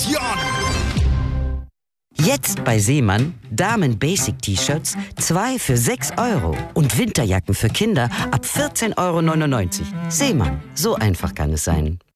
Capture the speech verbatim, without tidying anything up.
Aktion! Jetzt bei Seemann Damen-Basic-T-Shirts zwei für sechs Euro und Winterjacken für Kinder ab vierzehn Euro neunundneunzig. Seemann, so einfach kann es sein.